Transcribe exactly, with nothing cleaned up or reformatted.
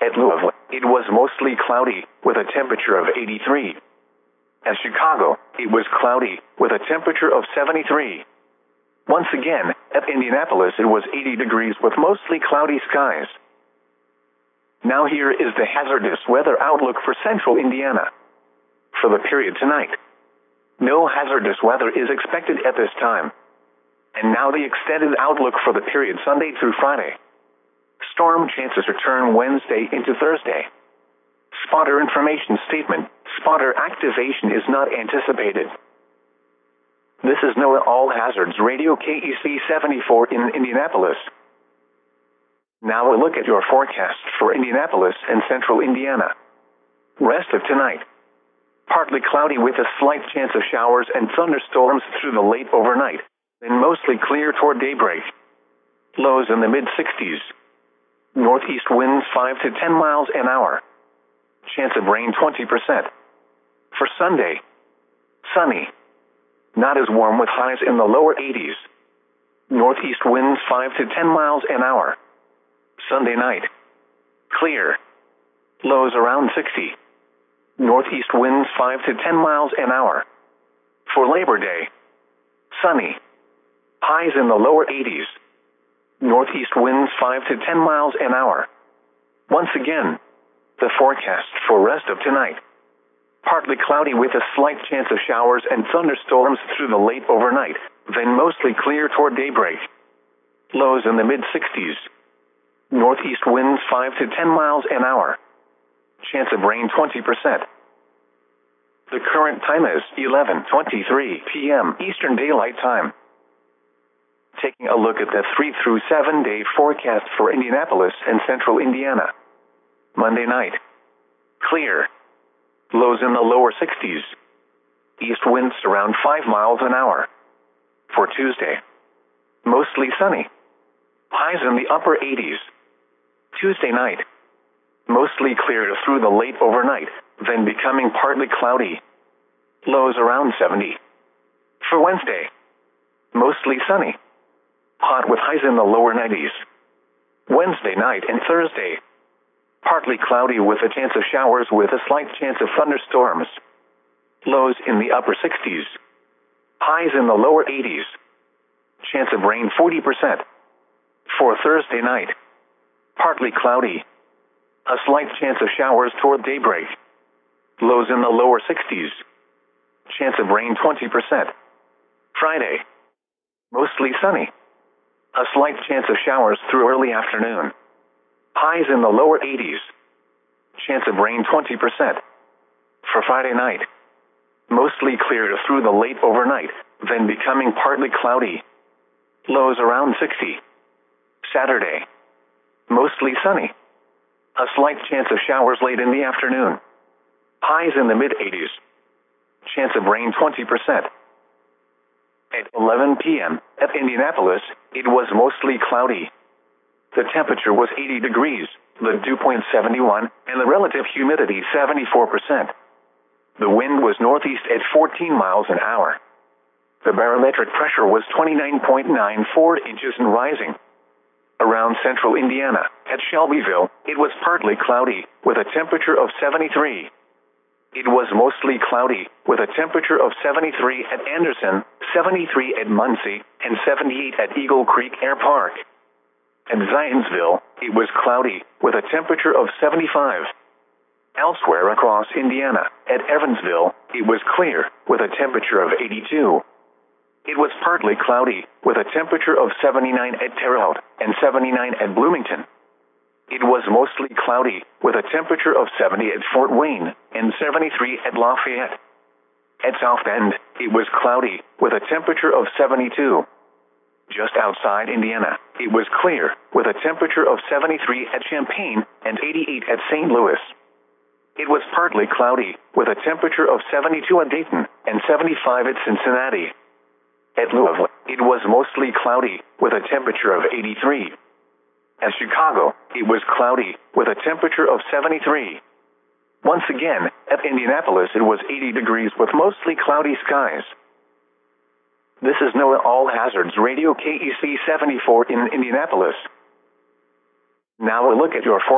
At Louisville, it was mostly cloudy, with a temperature of eighty-three. At Chicago, it was cloudy, with a temperature of seventy-three. Once again, at Indianapolis it was eighty degrees with mostly cloudy skies. Now here is the hazardous weather outlook for central Indiana. For the period tonight, no hazardous weather is expected at this time. And now the extended outlook for the period Sunday through Friday. Storm chances return Wednesday into Thursday. Spotter information statement: spotter activation is not anticipated. This is NOAA All Hazards Radio K E C seventy-four in Indianapolis. Now a look at your forecast for Indianapolis and central Indiana. Rest of tonight: partly cloudy with a slight chance of showers and thunderstorms through the late overnight, then mostly clear toward daybreak. Lows in the mid sixties. Northeast winds five to ten miles an hour. Chance of rain twenty percent. For Sunday, sunny. Not as warm with highs in the lower eighties. Northeast winds five to ten miles an hour. Sunday night, clear. Lows around sixty. Northeast winds five to ten miles an hour. For Labor Day, sunny. Highs in the lower eighties. Northeast winds five to ten miles an hour. Once again, the forecast for rest of tonight: partly cloudy with a slight chance of showers and thunderstorms through the late overnight, then mostly clear toward daybreak. Lows in the mid sixties. Northeast winds five to ten miles an hour. Chance of rain twenty percent. The current time is eleven twenty-three p m Eastern Daylight Time. Taking a look at the three through seven day forecast for Indianapolis and central Indiana. Monday night, clear. Lows in the lower sixties. East winds around five miles an hour. For Tuesday, mostly sunny. Highs in the upper eighties. Tuesday night, mostly clear through the late overnight, then becoming partly cloudy. Lows around seventy. For Wednesday, mostly sunny. Hot with highs in the lower nineties. Wednesday night and Thursday, partly cloudy with a chance of showers with a slight chance of thunderstorms. Lows in the upper sixties. Highs in the lower eighties. Chance of rain forty percent. For Thursday night, partly cloudy. A slight chance of showers toward daybreak. Lows in the lower sixties. Chance of rain twenty percent. Friday, mostly sunny. A slight chance of showers through early afternoon. Highs in the lower eighties. Chance of rain twenty percent. For Friday night, mostly clear through the late overnight, then becoming partly cloudy. Lows around sixty. Saturday, mostly sunny. A slight chance of showers late in the afternoon. Highs in the mid eighties. Chance of rain twenty percent. At eleven p m at Indianapolis, it was mostly cloudy. The temperature was eighty degrees, the dew point seventy-one, and the relative humidity seventy-four percent. The wind was northeast at fourteen miles an hour. The barometric pressure was twenty-nine point nine four inches and rising. Around central Indiana, at Shelbyville, it was partly cloudy, with a temperature of seventy-three. It was mostly cloudy, with a temperature of seventy-three at Anderson, seventy-three at Muncie, and seventy-eight at Eagle Creek Air Park. At Zionsville, it was cloudy, with a temperature of seventy-five. Elsewhere across Indiana, at Evansville, it was clear, with a temperature of eighty-two. It was partly cloudy, with a temperature of seventy-nine at Terre Haute, and seventy-nine at Bloomington. It was mostly cloudy, with a temperature of seventy at Fort Wayne, and seventy-three at Lafayette. At South Bend, it was cloudy, with a temperature of seventy-two. Just outside Indiana, it was clear, with a temperature of seventy-three at Champaign, and eighty-eight at Saint Louis. It was partly cloudy, with a temperature of seventy-two at Dayton, and seventy-five at Cincinnati. At Louisville, it was mostly cloudy, with a temperature of eighty-three. At Chicago, it was cloudy, with a temperature of seventy-three. Once again, at Indianapolis it was eighty degrees with mostly cloudy skies. This is NOAA All Hazards Radio K E C seventy-four in Indianapolis. Now a look at your forecast.